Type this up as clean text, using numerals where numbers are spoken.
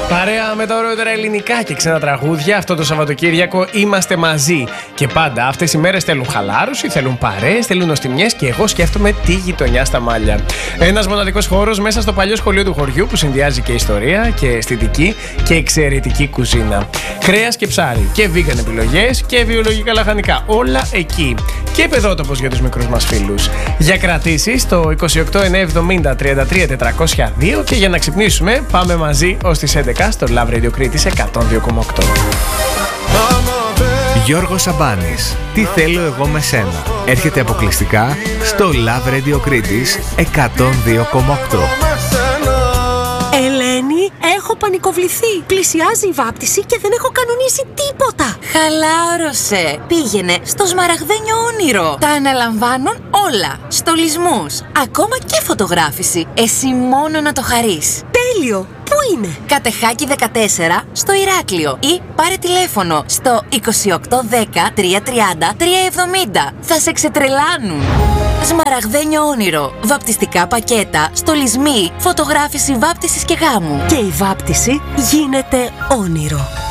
Παρέα με τα ωραιότερα ελληνικά και ξένα τραγούδια, αυτό το Σαββατοκύριακο είμαστε μαζί. Και πάντα αυτές οι μέρες θέλουν χαλάρωση, θέλουν παρέες, θέλουν νοστιμιές και εγώ σκέφτομαι τη γειτονιά στα Μάλια. Ένας μοναδικός χώρος μέσα στο παλιό σχολείο του χωριού που συνδυάζει και ιστορία και αισθητική και εξαιρετική κουζίνα. Κρέας και ψάρι και vegan επιλογές και βιολογικά λαχανικά. Όλα εκεί. Και παιδότοπος για τους μικρούς μας φίλους. Για κρατήσεις το 28 970 33 402 και για να ξυπνήσουμε πάμε μαζί ως τις 11 στο Love Radio Κρήτης 102,8. Γιώργος Σαμπάνης, τι θέλω εγώ με σένα. Έρχεται αποκλειστικά στο Love Radio Κρήτης 102,8. Ελένη, έχω πανικοβληθεί. Πλησιάζει η βάπτιση και δεν έχω κανονίσει τίποτα. Χαλάρωσε. Πήγαινε στο σμαραγδένιο όνειρο. Τα αναλαμβάνουν όλα. Στολισμούς, ακόμα και φωτογράφηση. Εσύ μόνο να το χαρείς. Τέλειο. Πού είναι? Κατεχάκι 14 στο Ηράκλειο ή πάρε τηλέφωνο στο 2810 330 370. Θα σε ξετρελάνουν. Σμαραγδένιο όνειρο. Βαπτιστικά πακέτα, στολισμοί, φωτογράφηση βάπτισης και γάμου. Και η βάπτιση γίνεται όνειρο.